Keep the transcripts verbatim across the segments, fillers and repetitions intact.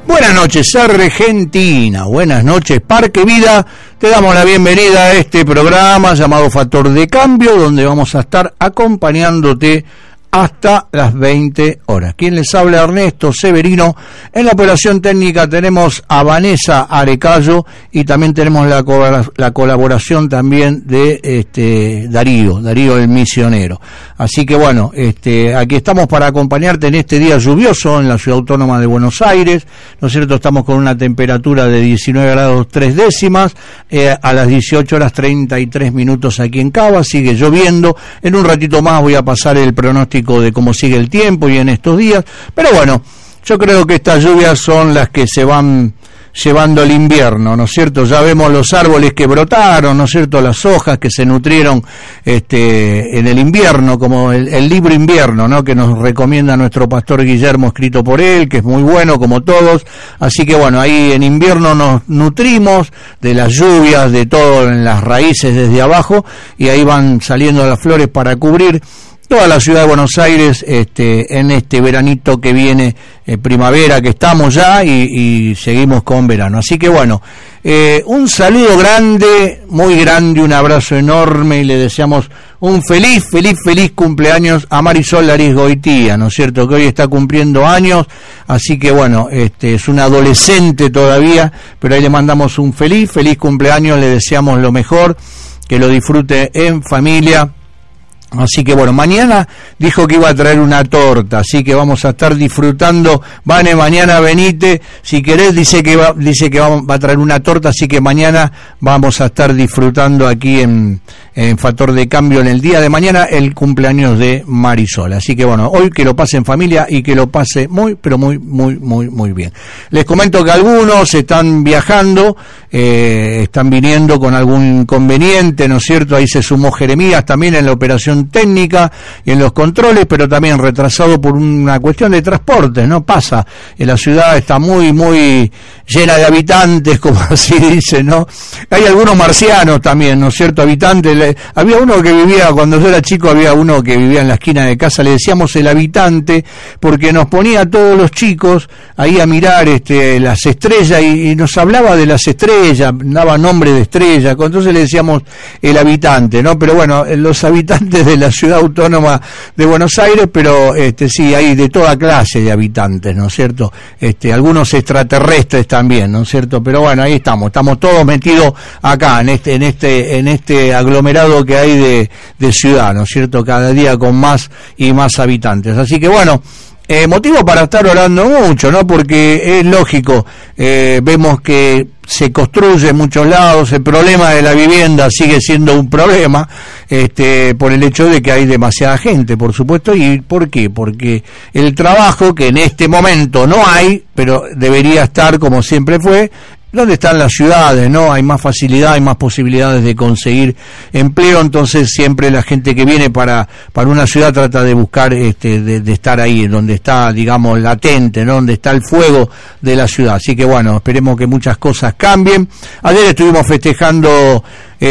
Buenas noches, Argentina. Buenas noches, Parque Vida. Te damos la bienvenida a este programa llamado Factor de Cambio, donde vamos a estar acompañándote hasta las veinte horas. Quien les habla, Ernesto Severino. En la operación técnica tenemos a Vanessa Arecayo y también tenemos la, co- la colaboración también de este Darío, Darío el misionero. Así que bueno, este aquí estamos para acompañarte en este día lluvioso en la Ciudad Autónoma de Buenos Aires, ¿no es cierto? Estamos con una temperatura de diecinueve grados tres décimas, eh, a las dieciocho horas treinta y tres minutos aquí en Cava, sigue lloviendo. En un ratito más voy a pasar el pronóstico de cómo sigue el tiempo y en estos días, pero bueno, yo creo que estas lluvias son las que se van llevando el invierno, ¿no es cierto? Ya vemos los árboles que brotaron, ¿no es cierto? Las hojas que se nutrieron este en el invierno, como el, el libro Invierno, ¿no? Que nos recomienda nuestro pastor Guillermo, escrito por él, que es muy bueno como todos. Así que bueno, ahí en invierno nos nutrimos de las lluvias, de todo en las raíces desde abajo, y ahí van saliendo las flores para cubrir toda la ciudad de Buenos Aires este, en este veranito que viene, eh, primavera, que estamos ya y, y seguimos con verano. Así que bueno, eh, un saludo grande, muy grande, un abrazo enorme y le deseamos un feliz, feliz, feliz cumpleaños a Marisol Arizgoitía, ¿no es cierto? Que hoy está cumpliendo años, así que bueno, este es una adolescente todavía, pero ahí le mandamos un feliz, feliz cumpleaños, le deseamos lo mejor, que lo disfrute en familia. Así que bueno, mañana dijo que iba a traer una torta, así que vamos a estar disfrutando. Vane, mañana venite, si querés, dice que va, dice que va, va a traer una torta, así que mañana vamos a estar disfrutando aquí en, en Factor de Cambio en el día de mañana el cumpleaños de Marisol. Así que bueno, hoy que lo pase en familia y que lo pase muy, pero muy, muy, muy, muy bien. Les comento que algunos están viajando, eh, están viniendo con algún inconveniente, ¿no es cierto? Ahí se sumó Jeremías también en la operación técnica y en los controles, pero también retrasado por una cuestión de transporte, ¿no? Pasa, en la ciudad está muy, muy llena de habitantes, como así dice, ¿no? Hay algunos marcianos también, ¿no es cierto? Habitantes, le, había uno que vivía, cuando yo era chico, había uno que vivía en la esquina de casa, le decíamos el habitante, porque nos ponía a todos los chicos ahí a mirar este las estrellas y, y nos hablaba de las estrellas, daba nombre de estrellas, entonces le decíamos el habitante, ¿no? Pero bueno, los habitantes de la Ciudad Autónoma de Buenos Aires, pero este sí, hay de toda clase de habitantes, ¿no es cierto? Este, algunos extraterrestres también, ¿no es cierto? Pero bueno, ahí estamos, estamos todos metidos acá, en este, en este, en este aglomerado que hay de, de ciudad, ¿no es cierto? Cada día con más y más habitantes. Así que bueno, Eh, motivo para estar orando mucho, ¿no? Porque es lógico, eh, vemos que se construye en muchos lados, el problema de la vivienda sigue siendo un problema, este, por el hecho de que hay demasiada gente, por supuesto. ¿Y por qué? Porque el trabajo, que en este momento no hay, pero debería estar como siempre fue, ¿dónde están las ciudades, no? Hay más facilidad, hay más posibilidades de conseguir empleo, entonces siempre la gente que viene para para una ciudad trata de buscar, este, de, de estar ahí, donde está, digamos, latente, ¿no? Donde está el fuego de la ciudad. Así que bueno, esperemos que muchas cosas cambien. Ayer estuvimos festejando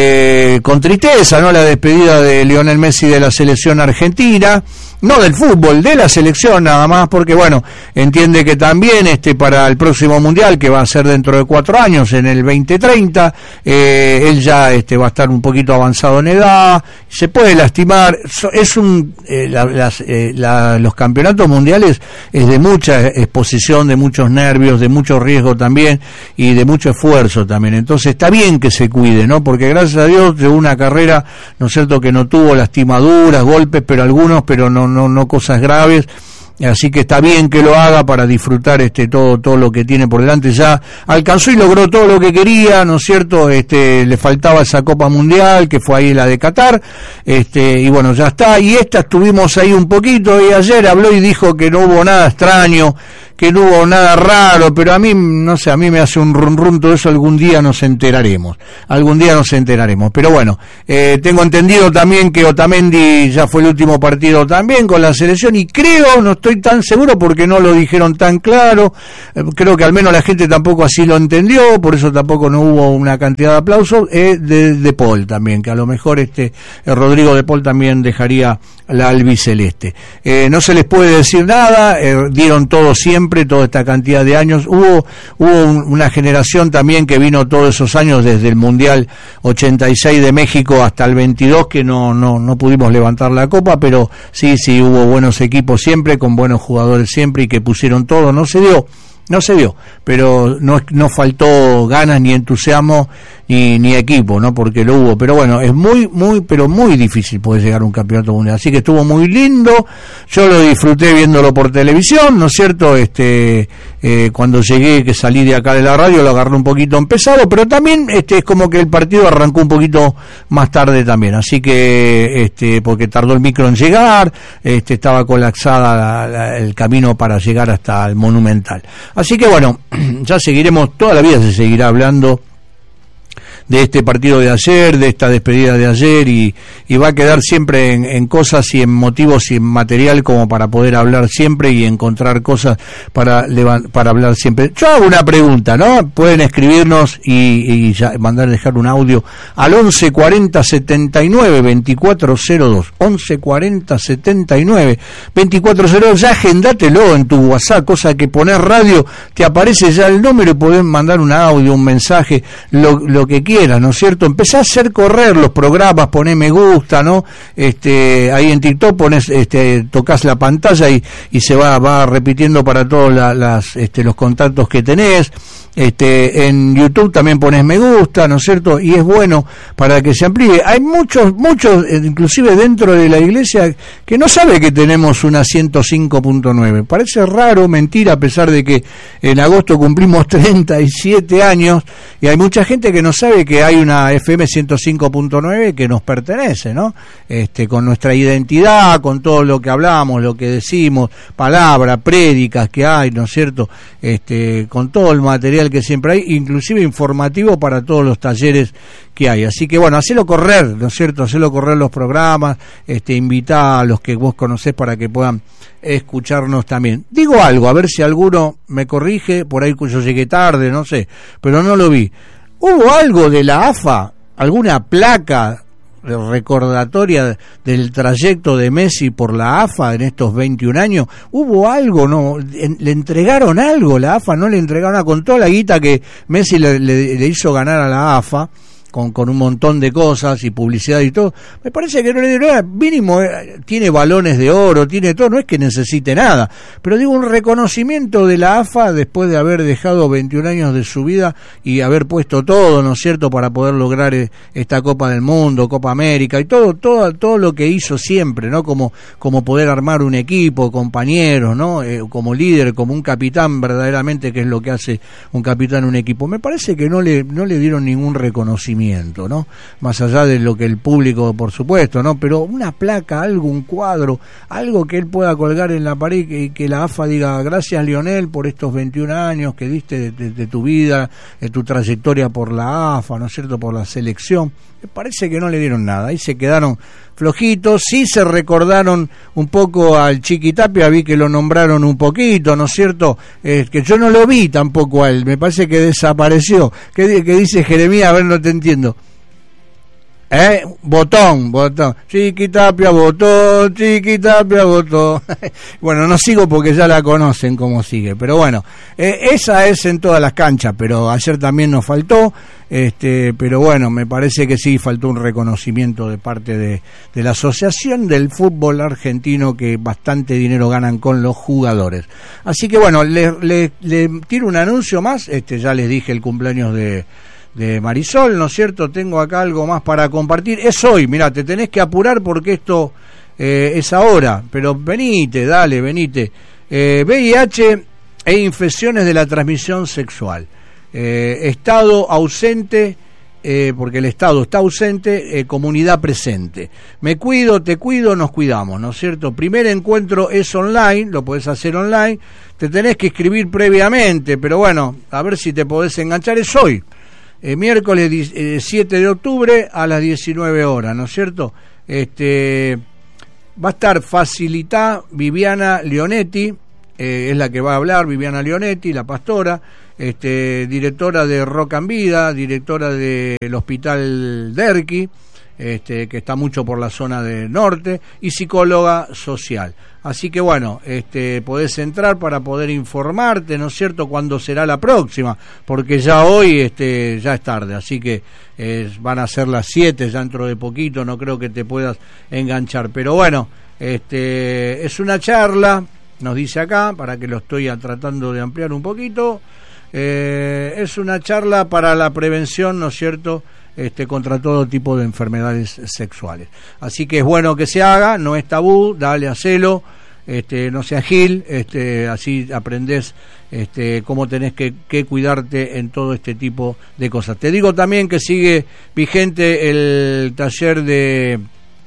eh, con tristeza, ¿no? La despedida de Lionel Messi de la selección argentina. No del fútbol, de la selección nada más, porque bueno, entiende que también este para el próximo mundial, que va a ser dentro de cuatro años, en el veinte treinta, eh, él ya este va a estar un poquito avanzado en edad, se puede lastimar, es un eh, la, las, eh, la, los campeonatos mundiales es de mucha exposición, de muchos nervios, de mucho riesgo también y de mucho esfuerzo también, entonces está bien que se cuide, ¿no? Porque gracias a Dios llevó una carrera, ¿no es cierto?, que no tuvo lastimaduras, golpes, pero algunos, pero no no no cosas graves, así que está bien que lo haga para disfrutar este todo todo lo que tiene por delante. Ya alcanzó y logró todo lo que quería, ¿no es cierto? Este le faltaba esa Copa Mundial, que fue ahí la de Qatar, este y bueno, ya está. Y esta estuvimos ahí un poquito, y ayer habló y dijo que no hubo nada extraño, que no hubo nada raro, pero a mí, no sé, a mí me hace un rum rum todo eso. Algún día nos enteraremos, algún día nos enteraremos, pero bueno, eh, tengo entendido también que Otamendi ya fue el último partido también con la selección, y creo, no estoy estoy tan seguro porque no lo dijeron tan claro, eh, creo que al menos la gente tampoco así lo entendió, por eso tampoco no hubo una cantidad de aplausos, eh, de, de Paul también, que a lo mejor este eh, Rodrigo de Paul también dejaría la albiceleste. Eh, no se les puede decir nada, eh, dieron todo siempre, toda esta cantidad de años, hubo, hubo un, una generación también que vino todos esos años desde el Mundial ochenta y seis de México hasta el veintidós que no, no, no pudimos levantar la copa, pero sí, sí hubo buenos equipos siempre, con buenos jugadores siempre y que pusieron todo, no se dio. No se dio, pero no, no faltó ganas ni entusiasmo ni, ni equipo, ¿no? Porque lo hubo, pero bueno, es muy, muy, pero muy difícil poder llegar a un campeonato mundial, así que estuvo muy lindo, yo lo disfruté viéndolo por televisión, ¿no es cierto? Este, eh, cuando llegué, que salí de acá de la radio, lo agarré un poquito empezado, pero también, este, es como que el partido arrancó un poquito más tarde también, así que, este, porque tardó el micro en llegar, este, estaba colapsada la, la, el camino para llegar hasta el Monumental. Así que bueno, ya seguiremos, toda la vida se seguirá hablando de este partido de ayer, de esta despedida de ayer, y, y va a quedar siempre en, en cosas y en motivos y en material como para poder hablar siempre y encontrar cosas para para hablar siempre. Yo hago una pregunta, ¿no? Pueden escribirnos y, y ya mandar, dejar un audio al once cuarenta setenta y nueve veinticuatro cero dos, once cuarenta setenta y nueve veinticuatro cero dos, ya agendátelo en tu WhatsApp, cosa que poner radio, te aparece ya el número y podés mandar un audio, un mensaje, lo, lo que quieras, ¿no es cierto? Empezá a hacer correr los programas, poné me gusta, ¿no? Este, ahí en TikTok pones, este, tocas la pantalla y, y se va, va repitiendo para todos la, las, este, los contactos que tenés. Este, en YouTube también pones me gusta, ¿no es cierto? Y es bueno para que se amplíe. Hay muchos, muchos, inclusive dentro de la iglesia, que no sabe que tenemos una ciento cinco punto nueve. Parece raro, mentira, a pesar de que en agosto cumplimos treinta y siete años, y hay mucha gente que no sabe que hay una F M ciento cinco punto nueve que nos pertenece, ¿no? Este, con nuestra identidad, con todo lo que hablamos, lo que decimos, palabras, prédicas que hay, ¿no es cierto? Este, con todo el material que siempre hay, inclusive informativo para todos los talleres que hay. Así que bueno, hacelo correr, ¿no es cierto? Hacelo correr los programas, este, invitá a los que vos conocés para que puedan escucharnos también. Digo algo, a ver si alguno me corrige, por ahí yo llegué tarde, no sé, pero no lo vi. ¿Hubo algo de la A F A? ¿Alguna placa recordatoria del trayecto de Messi por la A F A en estos veintiún años? ¿Hubo algo? ¿No? ¿Le entregaron algo? La A F A no le entregaron nada, con toda la guita que Messi le, le, le hizo ganar a la A F A, con, con un montón de cosas y publicidad y todo. Me parece que no le dieron nada. Mínimo, eh, tiene balones de oro, tiene todo, no es que necesite nada, pero digo, un reconocimiento de la A F A después de haber dejado veintiún años de su vida y haber puesto todo, ¿no es cierto?, para poder lograr eh, esta Copa del Mundo, Copa América y todo, todo, todo lo que hizo siempre, ¿no? Como, como poder armar un equipo, compañeros, ¿no? Eh, como líder, como un capitán verdaderamente, que es lo que hace un capitán en un equipo. Me parece que no le, no le dieron ningún reconocimiento, ¿no? Más allá de lo que el público, por supuesto, ¿no? Pero una placa, algo, un cuadro, algo que él pueda colgar en la pared y que, que la A F A diga: gracias, Lionel, por estos veintiún años que diste de, de, de tu vida, de tu trayectoria por la A F A, ¿no es cierto?, por la selección. Me parece que no le dieron nada, ahí se quedaron flojitos. Sí se recordaron un poco al Chiqui Tapia, vi que lo nombraron un poquito, ¿no es cierto? Eh, que yo no lo vi tampoco a él, me parece que desapareció. ¿Qué, qué dice Jeremías? A ver, no te entiendo. ¿Eh? Botón, botón. Chiqui Tapia votó, Chiqui Tapia votó. Bueno, no sigo porque ya la conocen cómo sigue, pero bueno, eh, esa es en todas las canchas, pero ayer también nos faltó, este, pero bueno, me parece que sí faltó un reconocimiento de parte de, de la Asociación del Fútbol Argentino, que bastante dinero ganan con los jugadores. Así que bueno, le, le, le tiro un anuncio más, este, ya les dije el cumpleaños de de Marisol, ¿no es cierto? Tengo acá algo más para compartir. Es hoy, mirá, te tenés que apurar porque esto eh, es ahora, pero venite, dale, venite. Eh, V I H e infecciones de la transmisión sexual. Eh, estado ausente, eh, porque el Estado está ausente, eh, comunidad presente. Me cuido, te cuido, nos cuidamos, ¿no es cierto? Primer encuentro es online, lo podés hacer online, te tenés que inscribir previamente, pero bueno, a ver si te podés enganchar, es hoy. Eh, miércoles eh, siete de octubre a las diecinueve horas, ¿no es cierto? Este, Va a estar Facilitá Viviana Leonetti, eh, es la que va a hablar, Viviana Leonetti, la pastora, este, directora de Rock and Vida, directora del Hospital Derqui, este, que está mucho por la zona del norte, y psicóloga social. Así que bueno, este, podés entrar para poder informarte, ¿no es cierto?, cuándo será la próxima, porque ya hoy este, ya es tarde, así que eh, van a ser las siete, ya dentro de poquito, no creo que te puedas enganchar, pero bueno, este, es una charla, nos dice acá, para que lo estoy tratando de ampliar un poquito, eh, es una charla para la prevención, ¿no es cierto?, Este, contra todo tipo de enfermedades sexuales. Así que es bueno que se haga, no es tabú, dale, hacelo, este, no seas gil, este, así aprendés este, cómo tenés que, que cuidarte en todo este tipo de cosas. Te digo también que sigue vigente el taller de,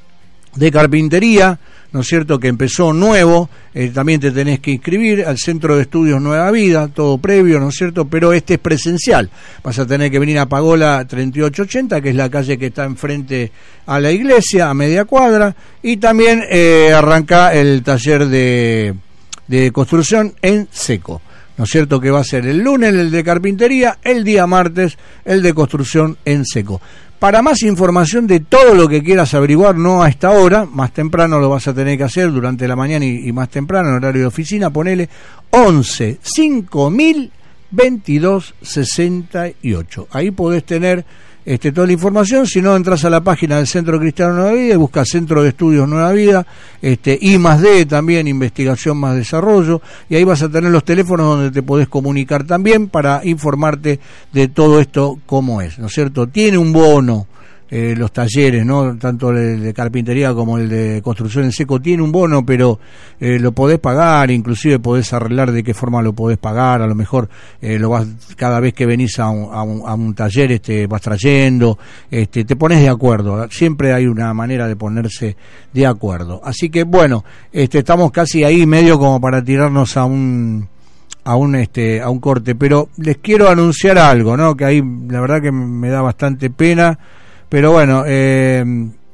de carpintería, ¿no es cierto?, que empezó nuevo, eh, también te tenés que inscribir al Centro de Estudios Nueva Vida, todo previo, ¿no es cierto?, pero este es presencial, vas a tener que venir a Pagola treinta y ocho ochenta, que es la calle que está enfrente a la iglesia, a media cuadra, y también eh, arranca el taller de, de construcción en seco, ¿no es cierto?, que va a ser el lunes el de carpintería, el día martes el de construcción en seco. Para más información de todo lo que quieras averiguar, no a esta hora, más temprano lo vas a tener que hacer durante la mañana y, y más temprano en horario de oficina, ponele once cinco mil veintidós sesenta y ocho. Ahí podés tener este, toda la información. Si no, entras a la página del Centro Cristiano Nueva Vida y buscas Centro de Estudios Nueva Vida, este, I más D también, Investigación más Desarrollo, y ahí vas a tener los teléfonos donde te podés comunicar también para informarte de todo esto cómo es, ¿no es cierto? Tiene un bono, eh, los talleres, ¿no?, tanto el de carpintería como el de construcción en seco, tiene un bono, pero eh, lo podés pagar, inclusive podés arreglar de qué forma lo podés pagar, a lo mejor eh, lo vas, cada vez que venís a un, a un, a un taller este, vas trayendo, este, te pones de acuerdo, siempre hay una manera de ponerse de acuerdo. Así que bueno, este, estamos casi ahí medio como para tirarnos a un a un este a un corte, pero les quiero anunciar algo, ¿no?, que ahí la verdad que me da bastante pena. Pero bueno, eh,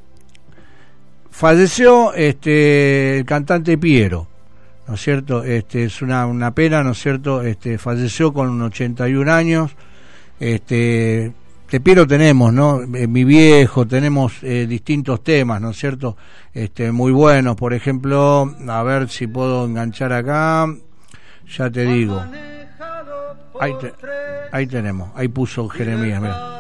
falleció este el cantante Piero, ¿no es cierto? Este es una una pena, ¿no es cierto? Este falleció con ochenta y un años. Este de Piero tenemos, ¿no? Eh, Mi Viejo, tenemos eh, distintos temas, ¿no es cierto? Este muy buenos, por ejemplo, a ver si puedo enganchar acá. Ya te digo. Ahí te, ahí tenemos, ahí puso Jeremías, mira.